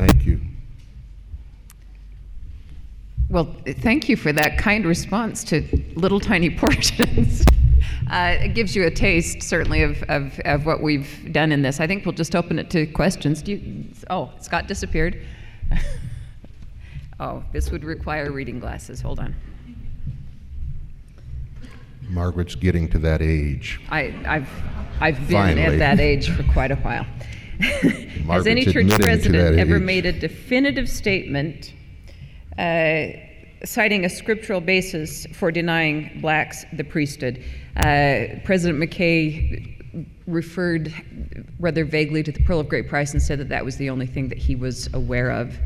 Thank you. Well, thank you for that kind response to little tiny portions. It gives you a taste, certainly, of what we've done in this. I think we'll just open it to questions. Oh, Scott disappeared. Oh, this would require reading glasses. Hold on. Margaret's getting to that age. I've been Finally. at that age for quite a while. Has any church president ever made a definitive statement citing a scriptural basis for denying blacks the priesthood? President McKay referred rather vaguely to the Pearl of Great Price and said that that was the only thing that he was aware of.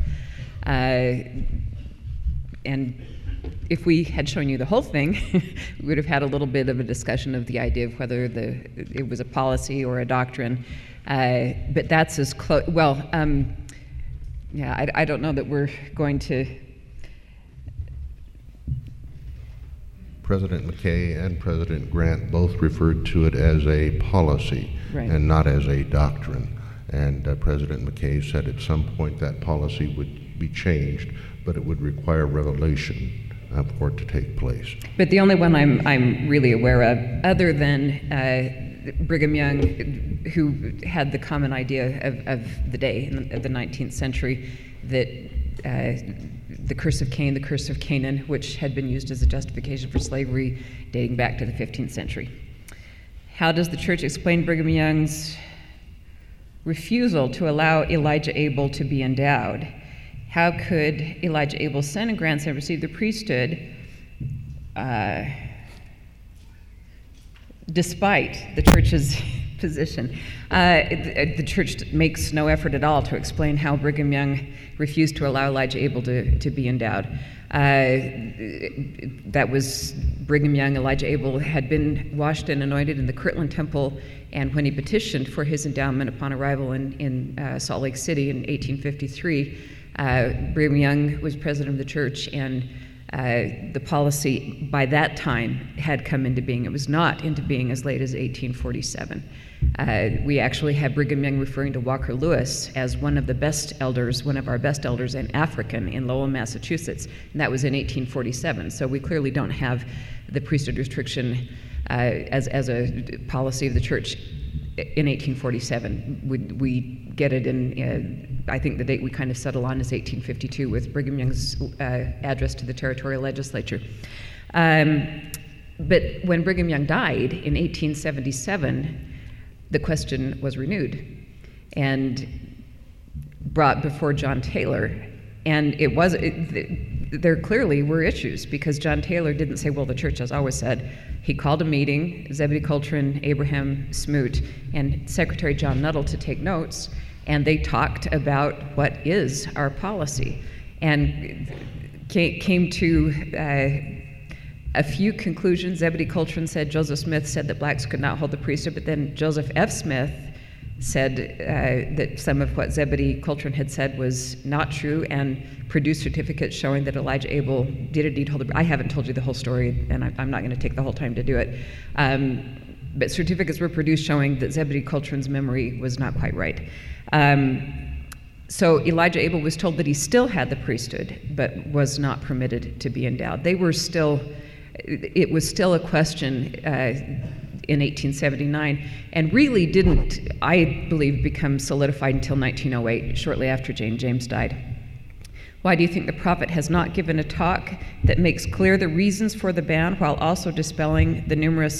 And if we had shown you the whole thing, we would have had a little bit of a discussion of the idea of whether it was a policy or a doctrine. But that's as close. Well, yeah, I don't know that we're going to. President McKay and President Grant both referred to it as a policy, right, and not as a doctrine. And President McKay said at some point that policy would be changed, but it would require revelation for it to take place. But the only one I'm really aware of, other than Brigham Young, who had the common idea of the day, of the 19th century, that the curse of Cain, the curse of Canaan, which had been used as a justification for slavery dating back to the 15th century. How does the church explain Brigham Young's refusal to allow Elijah Abel to be endowed? How could Elijah Abel's son and grandson receive the priesthood despite the church's position? The church makes no effort at all to explain how Brigham Young refused to allow Elijah Abel to be endowed. That was Brigham Young. Elijah Abel had been washed and anointed in the Kirtland Temple, and when he petitioned for his endowment upon arrival in Salt Lake City in 1853, Brigham Young was president of the church, and the policy by that time had come into being. It was not into being as late as 1847. We actually have Brigham Young referring to Walker Lewis as one of the best elders, one of our best elders, and African in Lowell, Massachusetts, and that was in 1847. So we clearly don't have the priesthood restriction as a policy of the church in 1847. We get it in, I think the date we kind of settle on is 1852 with Brigham Young's address to the territorial legislature. But when Brigham Young died in 1877, the question was renewed and brought before John Taylor. And there clearly were issues, because John Taylor didn't say, well, the church has always said. He called a meeting, Zebedee Coltrane, Abraham Smoot, and Secretary John Nuttall to take notes, and they talked about what is our policy, and came to a few conclusions. Zebedee Coltrane said, Joseph Smith said that blacks could not hold the priesthood, but then Joseph F. Smith said that some of what Zebedee Coltrane had said was not true, and produced certificates showing that Elijah Abel did indeed hold the. I haven't told you the whole story, and I'm not going to take the whole time to do it. But certificates were produced showing that Zebedee Coltrane's memory was not quite right. So Elijah Abel was told that he still had the priesthood, but was not permitted to be endowed. It was still a question in 1879, and really didn't, I believe, become solidified until 1908, shortly after Jane James died. Why do you think the prophet has not given a talk that makes clear the reasons for the ban while also dispelling the numerous